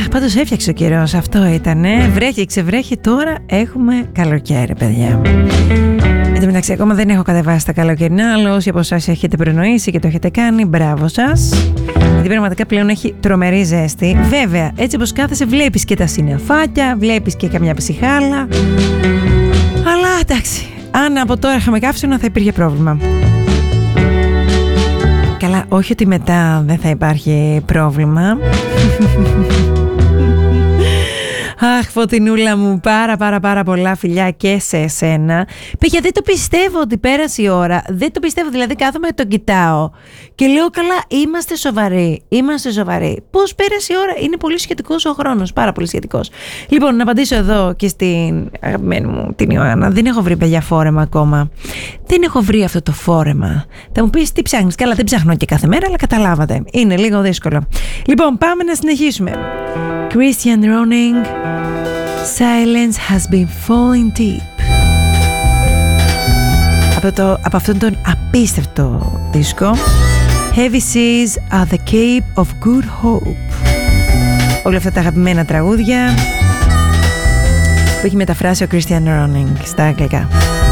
Πάντως έφτιαξε ο καιρός, αυτό ήτανε. Βρέχει, ξεβρέχει, τώρα έχουμε καλοκαίρι, παιδιά. Εν τω μεταξύ, ακόμα δεν έχω κατεβάσει τα καλοκαιρινά, αλλά όσοι από εσάς έχετε προνοήσει και το έχετε κάνει, μπράβο σας. Γιατί πραγματικά πλέον έχει τρομερή ζέστη. Βέβαια, έτσι όπως κάθεσαι, βλέπεις και τα συννεφάκια, βλέπεις και καμιά ψυχάλα. Αλλά εντάξει, αν από τώρα είχαμε καύσωνα θα υπήρχε πρόβλημα. Καλά, όχι ότι μετά δεν θα υπάρχει πρόβλημα. Αχ, Φωτεινούλα μου, πάρα πολλά φιλιά και σε εσένα. Παιδιά, δεν το πιστεύω ότι πέρασε η ώρα. Δεν το πιστεύω, δηλαδή κάθομαι και τον κοιτάω και λέω καλά, είμαστε σοβαροί. Πώς πέρασε η ώρα, είναι πολύ σχετικός ο χρόνος, πάρα πολύ σχετικός. Λοιπόν, να απαντήσω εδώ και στην αγαπημένη μου την Ιωάννα. Δεν έχω βρει, παιδιά, φόρεμα ακόμα. Δεν έχω βρει αυτό το φόρεμα. Θα μου πεις τι ψάχνεις? Καλά, δεν ψάχνω και κάθε μέρα, αλλά καταλάβατε. Είναι λίγο δύσκολο. Λοιπόν, πάμε να συνεχίσουμε. Christian Ronning, Silence has been falling deep. Από αυτόν τον απίστευτο δίσκο, Heavy Seas are the Cape of Good Hope. Όλα αυτά τα αγαπημένα τραγούδια που έχει μεταφράσει ο Christian Ronning στα αγγλικά.